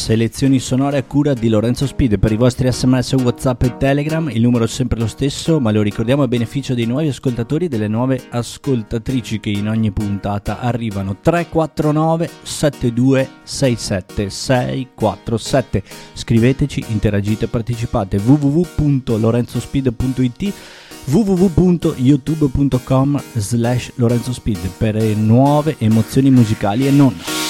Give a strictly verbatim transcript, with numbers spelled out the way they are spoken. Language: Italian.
Selezioni sonore a cura di Lorenzo Speed. Per i vostri sms, whatsapp e telegram il numero è sempre lo stesso, ma lo ricordiamo a beneficio dei nuovi ascoltatori e delle nuove ascoltatrici che in ogni puntata arrivano. Tre quattro nove sette due sei sette sei quattro sette. Scriveteci, interagite, partecipate. w w w punto lorenzospeed punto i t w w w punto youtube punto com slash lorenzospeed per nuove emozioni musicali e non.